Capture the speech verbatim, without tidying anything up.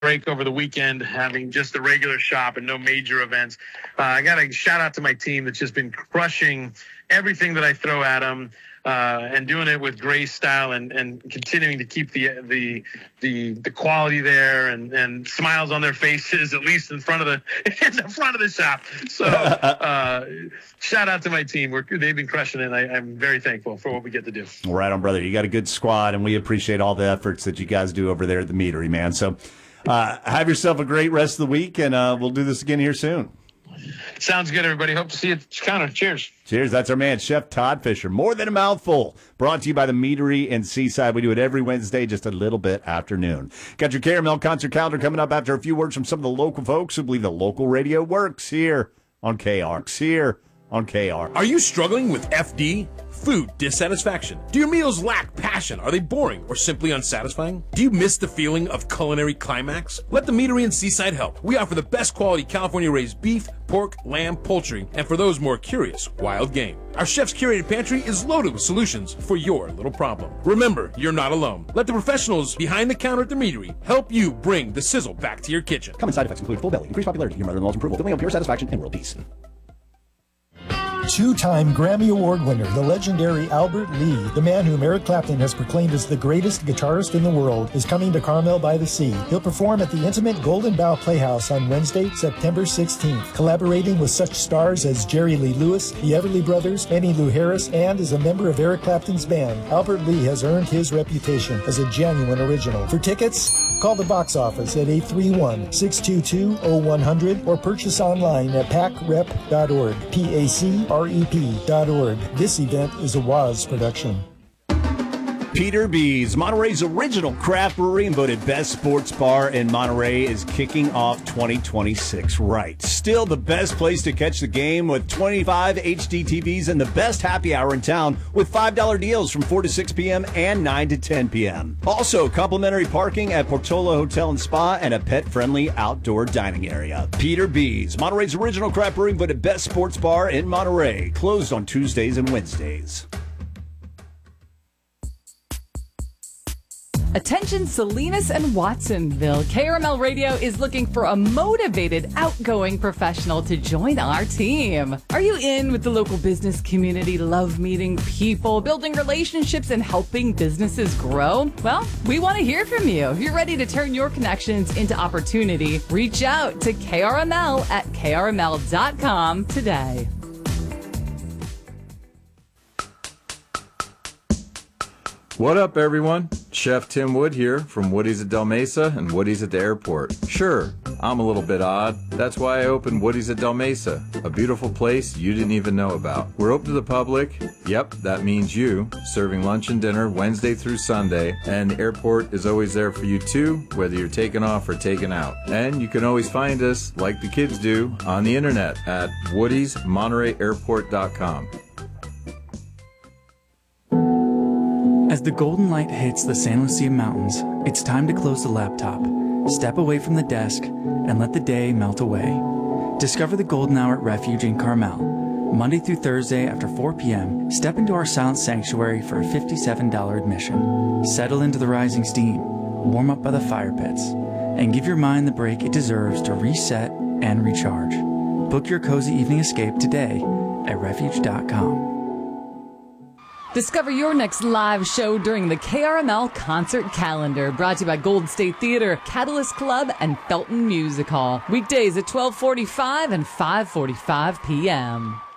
break over the weekend, having just a regular shop and no major events. Uh, I got to shout out to my team that's just been crushing everything that I throw at them. Uh, and doing it with grace style and, and continuing to keep the the the the quality there and, and smiles on their faces, at least in front of the in the front of the shop. So uh, shout out to my team. We're they've been crushing it. And I, I'm very thankful for what we get to do. Right on, brother. You got a good squad, and we appreciate all the efforts that you guys do over there at the Meadery, man. So uh, have yourself a great rest of the week, and uh, we'll do this again here soon. Sounds good, everybody. Hope to see you at Chicano. Cheers. Cheers. That's our man, Chef Todd Fisher. More Than a Mouthful. Brought to you by the Meadery in Seaside. We do it every Wednesday, just a little bit after noon. Got your K R M L concert calendar coming up after a few words from some of the local folks who believe the local radio works here on K R. Here on K R. Are you struggling with F D? Food dissatisfaction? Do your meals lack passion? Are they boring or simply unsatisfying? Do you miss the feeling of culinary climax? Let the Meadery in Seaside help. We offer the best quality California-raised beef, pork, lamb, poultry, and for those more curious, wild game. Our chef's curated pantry is loaded with solutions for your little problem. Remember, you're not alone. Let the professionals behind the counter at the Meadery help you bring the sizzle back to your kitchen. Common side effects include full belly, increased popularity, your mother-in-law's approval, feeling of pure satisfaction, and world peace. Two-time Grammy Award winner, the legendary Albert Lee, the man whom Eric Clapton has proclaimed as the greatest guitarist in the world, is coming to Carmel by the Sea. He'll perform at the intimate Golden Bough Playhouse on Wednesday, September sixteenth, collaborating with such stars as Jerry Lee Lewis, the Everly Brothers, Emmylou Harris, and as a member of Eric Clapton's band. Albert Lee has earned his reputation as a genuine original. For tickets, call the box office at eight three one, six two two, zero one zero zero or purchase online at pac rep dot org. P A C R E P dot org. This event is a W A Z production. Peter B's, Monterey's original craft brewery and voted best sports bar in Monterey, is kicking off twenty twenty-six right. Still the best place to catch the game with twenty-five H D T Vs and the best happy hour in town with five dollar deals from four to six p.m. and nine to ten p.m. Also, complimentary parking at Portola Hotel and Spa and a pet-friendly outdoor dining area. Peter B's, Monterey's original craft brewery and voted best sports bar in Monterey. Closed on Tuesdays and Wednesdays. Attention Salinas and Watsonville. K R M L Radio is looking for a motivated, outgoing professional to join our team. Are you in with the local business community, love meeting people, building relationships, and helping businesses grow? Well, we want to hear from you. If you're ready to turn your connections into opportunity, reach out to K R M L at K R M L dot com today. What up, everyone? Chef Tim Wood here from Woody's at Del Mesa and Woody's at the airport. Sure, I'm a little bit odd. That's why I opened Woody's at Del Mesa, a beautiful place you didn't even know about. We're open to the public. Yep, that means you, serving lunch and dinner Wednesday through Sunday, and the airport is always there for you too, whether you're taking off or taking out. And you can always find us, like the kids do, on the internet at woodys monterey airport dot com. As the golden light hits the San Lucia Mountains, it's time to close the laptop, step away from the desk, and let the day melt away. Discover the golden hour at Refuge in Carmel. Monday through Thursday after four p.m., step into our silent sanctuary for a fifty-seven dollars admission. Settle into the rising steam, warm up by the fire pits, and give your mind the break it deserves to reset and recharge. Book your cozy evening escape today at refuge dot com. Discover your next live show during the K R M L Concert Calendar, brought to you by Gold State Theater, Catalyst Club, and Felton Music Hall. Weekdays at twelve forty-five and five forty-five p.m.